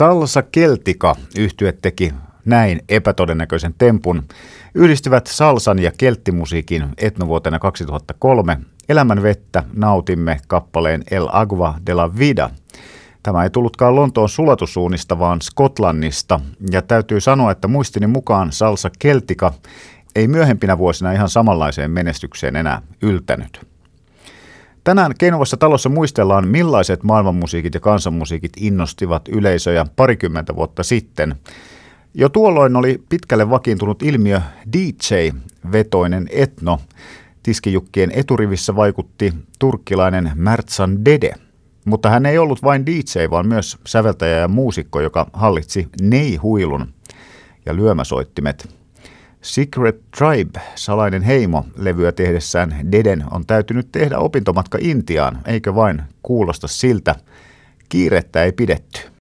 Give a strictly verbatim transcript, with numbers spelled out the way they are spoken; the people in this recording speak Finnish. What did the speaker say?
Salsa Celtica -yhtye teki näin epätodennäköisen tempun. Yhdistyvät salsan ja kelttimusiikin etnovuotena kaksituhattakolme. Elämän vettä nautimme kappaleen El Agua de la Vida. Tämä ei tullutkaan Lontoon sulatussuunnista, vaan Skotlannista. Ja täytyy sanoa, että muistini mukaan Salsa Celtica ei myöhempinä vuosina ihan samanlaiseen menestykseen enää yltänyt. Tänään Keinovassa talossa muistellaan, millaiset maailmanmusiikit ja kansanmusiikit innostivat yleisöjä parikymmentä vuotta sitten. Jo tuolloin oli pitkälle vakiintunut ilmiö D J-vetoinen etno. Tiskijukkien eturivissä vaikutti turkkilainen Mertsan Dede. Mutta hän ei ollut vain D J, vaan myös säveltäjä ja muusikko, joka hallitsi nei-huilun ja lyömäsoittimet. Secret Tribe, salainen heimo, levyä tehdessään Deden on täytynyt tehdä opintomatka Intiaan, eikö vain kuulosta siltä? Kiirettä ei pidetty.